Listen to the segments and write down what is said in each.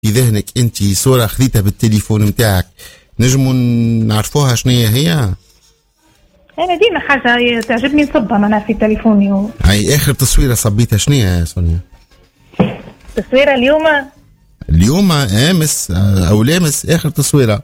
في ذهنك انت صورة خذيتها بالتليفون متاعك نجموا نعرفوها شنو هي؟ انا ديما حاجه تعجبني نصبها انا في تليفوني هاي اخر تصويره صبيتها شنو يا سونيا؟ تصويره اليوم امس او لامس اخر تصويره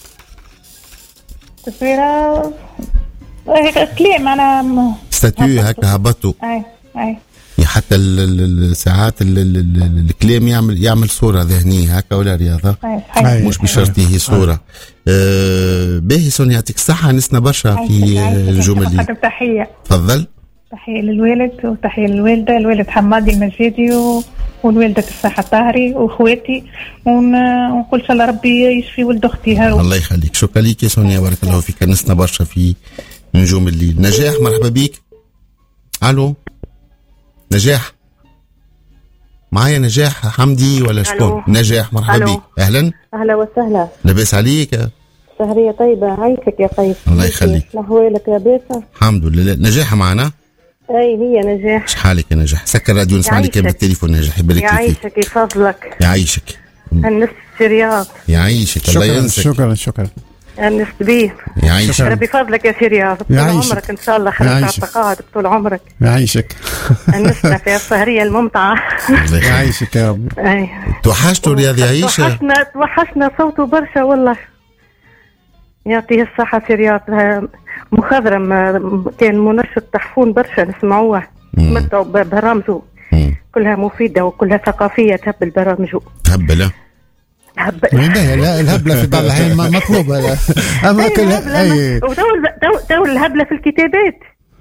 كلام انا ستاتيو هكا هبطوا. اي حتى الساعات الكلام يعمل صورة ذهنية هكا ولا رياضة مش بشرط هي صورة. باهي سونيا يعطيك الصحة نسنا برشا في الجمل دي. تحية تفضل. تحية للوالد وتحية للوالدة الوالد حمادي المجيدي والوالدة الصحة الطاهري واخواتي ونقول شاء الله ربي يشفي ولد اختي هارون. الله يخليك. شكرا ليك يا سونيا بارك الله فيك نسنا برشا في نجوم الليل. نجاح مرحبا بيك. الو نجاح معايا؟ نجاح حمدي ولا شكون؟ نجاح مرحبا بك. اهلا وسهلا. لاباس عليك؟ سهرية طيبة عايشك يا قيس. الله يخليك. احوالك يا باسة؟ الحمد لله. نجاح معنا؟ اي هي نجاح. شحالك يا نجاح؟ سكر الراديو نسمع لك بالتليفون. نجاح يبارك فيك. يعيشك يفضلك. يعيشك. النص رياض. يعيشك. الله ينسك. شكرا النص بيه. يعيشك ربي فضلك يا رياض طول عمرك ان شاء الله خليك اعتقاد طول عمرك. يعيشك. النصنا في السهرية الممتعة. يعيشك يا رب. توحشتوا رياض يعيش؟ توحشنا صوته برشا والله يعطيه الصحة في رياض. مخضرم كان منشط تحفون برشا نسمعوه متعوا برامجه كلها مفيدة وكلها ثقافية. تهبل برامجه تهبل لا الهبلة في بعض الأحيان مطلوبة أما كلها ودور الهبلة في الكتابات.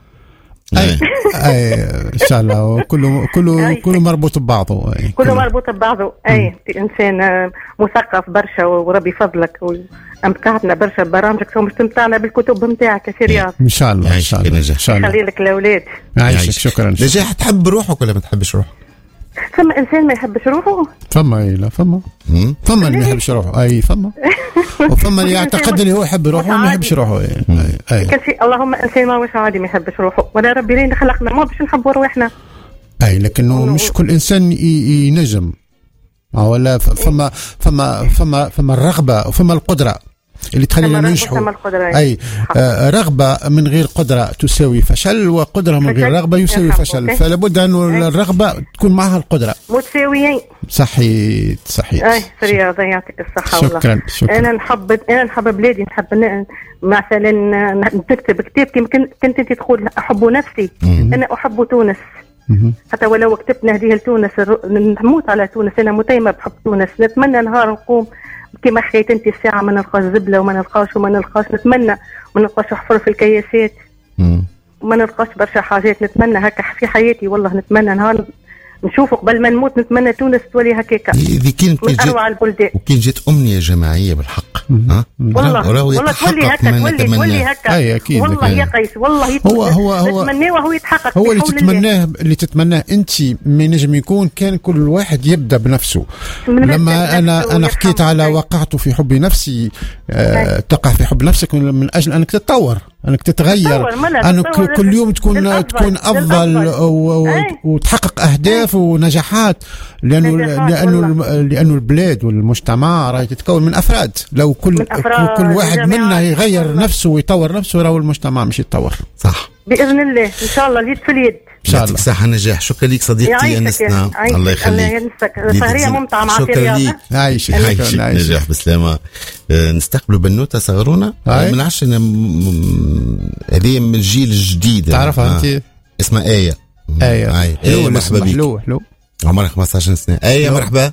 أي إن شاء الله كله مربوط ببعضه. كله مربوط ببعضه. إنسان مثقف برشا وربي فضلك أمتعتنا برشا ببرامجك ومش تمتعنا بالكتب متاعك يا رياض. إن شاء الله. إن شاء الله. خلي لك الأولاد. يعيشك. شكرا. نجاح تحب روحك ولا ما تحبش روحك؟ فما إنسان ما يحبش روحه. فما اللي ما يحبش روحه. أي فما وفما اللي يعتقد اللي هو يحب روحه وما يحبش روحه. كان في اللهم إنسان ما وش عادي ما يحبش روحه ولا ربي لين خلقنا ما باش نحب روحنا. لكنه مش كل إنسان ينجم ولا فما الرغبة وفما القدرة اللي تخلينا ننجحوا. رغبة من غير قدرة تساوي فشل وقدرة من غير رغبة يساوي فشل. فلا بد أن الرغبة تكون معها القدرة متساويين. صحيح. في رياضة يعطيك الصحة. شكرا. أنا نحب بلادي نحب مثلا نكتب كتابتي كنت أنت تقول أحب نفسي. أنا أحب تونس حتى ولو كتبت نهديه لتونس نموت على تونس. أنا متيمة بحب تونس. نتمنى نهار نقوم كما حكيت انت الساعه ما نلقاش زبله وما نلقاش نتمنى ما نلقاش حفر في الكياسات وما نلقاش برشا حاجات. نتمنى هكا في حياتي والله نتمنى نهار نشوفه قبل ما نموت. نتمنى تونس تولي هكاكا من اروع البلدان. وكان جات امنيه جماعيه بالحق. والله تولي هكا اكيد والله يا قيس والله هو نتمناه وهو يتحقق. هو اللي تتمناه انت ما نجم يكون كان كل واحد يبدا بنفسه. لما انا حكيت على وقعت في حب نفسي. تقع في حب نفسك من اجل انك تتطور انك تتغير انك كل يوم تكون افضل وتحقق اهداف ونجاحات. لانه البلاد والمجتمع راهي تتكون من افراد. لو كل واحد منا يغير نفسه ويطور نفسه راهو المجتمع مش يتطور. صح باذن الله ان شاء الله اليد في اليد ان شاء الله. صحة نجاح. شكرا لك صديقتي انسنا. الله يخليك. سهرية ممتعة مع شكرا لك. عايشك نجاح بسلامة. نستقبلوا بنوتة صغرونا من عشان هذه من الجيل الجديد. تعرفها انت؟ اسمها آية. مرحبا بك. حلو عمرها 15 سنة. آية مرحبا.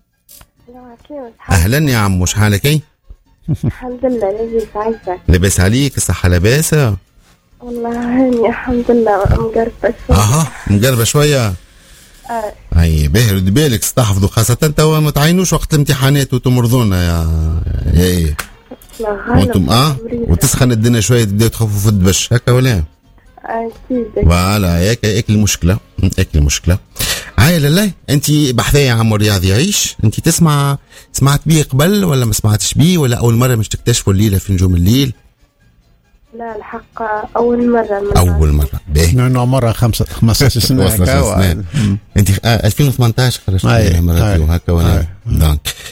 أهلا يا عمو شحالك؟ الحمد لله لاباس عايشك؟ لاباس عليك الصحة لاباسة؟ والله هاني الحمد لله مقربة شوية. مقربة شوية. أي باهي ردي بالك استحفظوا خاصة توا ما تعينوش وقت الامتحانات وتمرضونا يا وانتم وتسخن الدنيا شوية تبداو تخفوا في الدبش هكا ولا؟ أكيد. فوالا هيك المشكلة. هاي لا انت بحثية يا عمو رياض يعيش. انت سمعت بيه قبل ولا ما سمعتش بيه ولا اول مرة مش تكتشفوا الليلة في نجوم الليل؟ لا الحق أول مرة أول مرة باهي لأنه عمرها 15 سنة انت 2018 خرجت من مرتي وهكا وانا دونك